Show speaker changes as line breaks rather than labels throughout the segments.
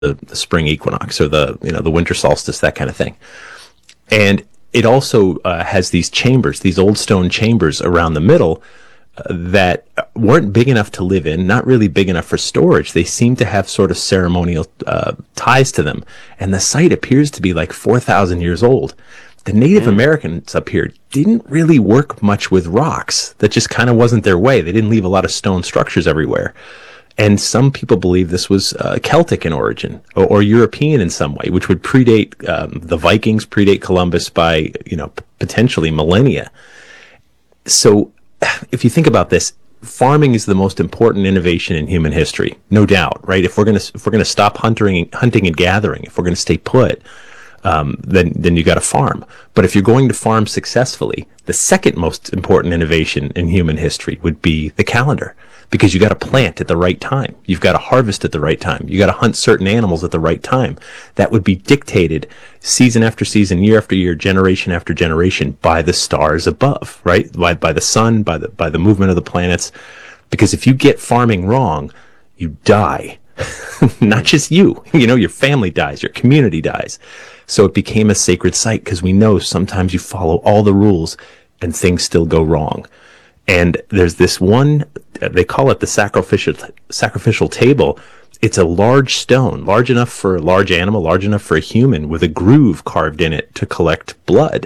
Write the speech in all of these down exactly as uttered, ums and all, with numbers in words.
the, the spring equinox or the, you know, the winter solstice, that kind of thing. And it also uh, has these chambers, these old stone chambers around the middle uh, that weren't big enough to live in, not really big enough for storage. They seem to have sort of ceremonial uh, ties to them. And the site appears to be like four thousand years old. The Native mm. Americans up here didn't really work much with rocks. That just kind of wasn't their way. They didn't leave a lot of stone structures everywhere. And some people believe this was uh, Celtic in origin or, or European in some way, which would predate um, the Vikings, predate Columbus by, you know, p- potentially millennia. So if you think about this, farming is the most important innovation in human history, no doubt, right? If we're going to if we're going to stop hunting, hunting and gathering, if we're going to stay put, um, then then you got to farm. But if you're going to farm successfully, the second most important innovation in human history would be the calendar. Because you got to plant at the right time. You've got to harvest at the right time. You got to hunt certain animals at the right time. That would be dictated season after season, year after year, generation after generation by the stars above, right? By, by the sun, by the, by the movement of the planets. Because if you get farming wrong, you die. Not just you, you know, your family dies, your community dies. So it became a sacred site because we know sometimes you follow all the rules and things still go wrong. And there's this one, they call it the sacrificial sacrificial table. It's a large stone, large enough for a large animal, large enough for a human, with a groove carved in it to collect blood.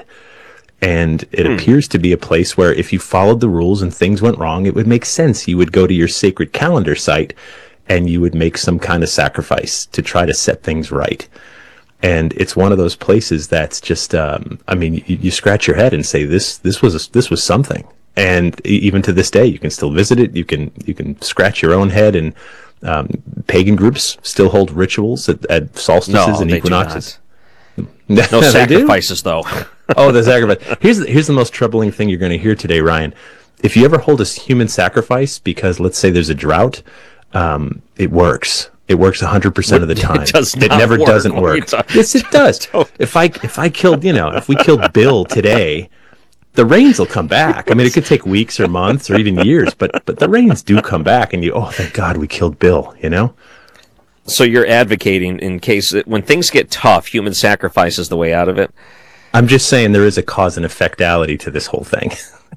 And it hmm. appears to be a place where if you followed the rules and things went wrong, it would make sense. You would go to your sacred calendar site and you would make some kind of sacrifice to try to set things right. And it's one of those places that's just, um, I mean, you, you scratch your head and say, this, this was, a, this was something. And even to this day, you can still visit it. You can you can scratch your own head, and um, pagan groups still hold rituals at, at solstices
no,
and equinoxes.
No sacrifices, though.
Oh, the sacrifice. Here's the, here's the most troubling thing you're going to hear today, Ryan. If you ever hold a human sacrifice because, let's say, there's a drought, um, it works. It works one hundred percent of the time.
It, does
it never
work.
doesn't work. Yes, it does. If I if I killed, you know, if we killed Bill today, the rains will come back. I mean, it could take weeks or months or even years, but but the rains do come back, and you, oh, thank God we killed Bill, you know?
So you're advocating in case, that when things get tough, human sacrifice is the way out of it?
I'm just saying there is a cause and effectality to this whole thing.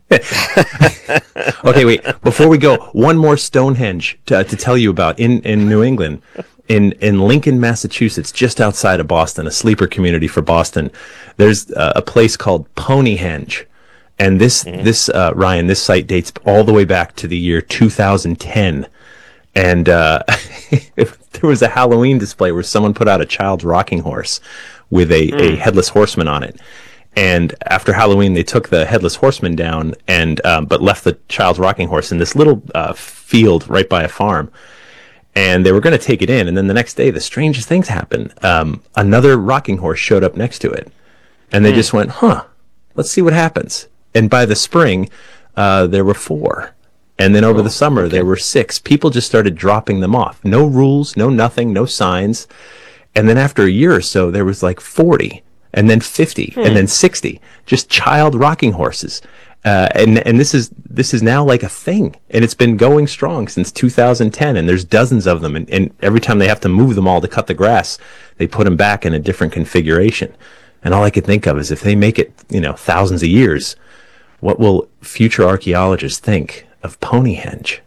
Okay, wait. Before we go, one more Stonehenge to, to tell you about in, in New England. In, in Lincoln, Massachusetts, just outside of Boston, a sleeper community for Boston, there's uh, a place called Poneyhenge. And this, mm-hmm. this uh, Ryan, this site dates all the way back to the year two thousand ten. And uh, there was a Halloween display where someone put out a child's rocking horse with a, mm. a headless horseman on it. And after Halloween, they took the headless horseman down, and um, but left the child's rocking horse in this little uh, field right by a farm. And they were going to take it in. And then the next day, the strangest things happened. Um, another rocking horse showed up next to it. And they mm. just went, huh, let's see what happens. And by the spring, uh, there were four. And then over oh, the summer, okay. there were six. People just started dropping them off. No rules, no nothing, no signs. And then after a year or so, there was like forty, and then fifty, hmm. and then sixty. Just child rocking horses. Uh, and and this is this is now like a thing. And it's been going strong since two thousand ten. And there's dozens of them. And, and every time they have to move them all to cut the grass, they put them back in a different configuration. And all I could think of is if they make it, you know, thousands of years, what will future archaeologists think of Poneyhenge?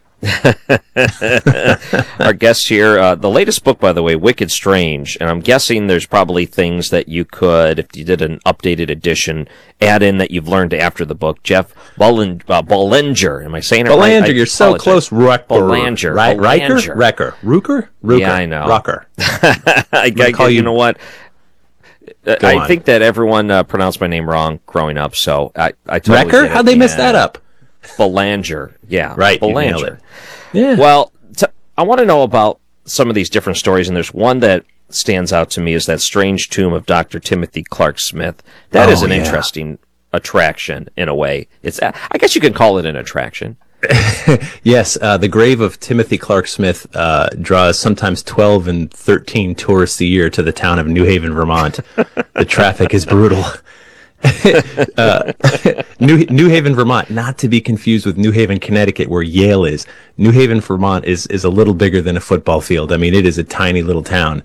Our guest here, uh, the latest book, by the way, Wicked Strange, and I'm guessing there's probably things that you could, if you did an updated edition, add in that you've learned after the book. Jeff Bollinger, uh, Bollinger, am I saying it
Bollinger,
right?
You're so close. Rucker.
Bollinger.
Right? Riker? Wrecker. Ruker? Ruker.
Yeah, I know.
Rocker.
I, I call you, you know what? Go I on. think that everyone uh, pronounced my name wrong growing up, so I, I totally
Wrecker?
get it.
How'd they
yeah.
mess that up?
Belanger, yeah,
right.
Belanger.
Yeah.
Well, t- I want to know about some of these different stories, and there's one that stands out to me is that strange tomb of Doctor Timothy Clark Smith. That
oh,
is an
yeah.
interesting attraction in a way. It's, I guess you can call it an attraction.
Yes, uh, the grave of Timothy Clark Smith uh, draws sometimes twelve and thirteen tourists a year to the town of New Haven, Vermont. The traffic is brutal. uh, New New Haven, Vermont, not to be confused with New Haven, Connecticut, where Yale is. New Haven, Vermont is is a little bigger than a football field. I mean, it is a tiny little town.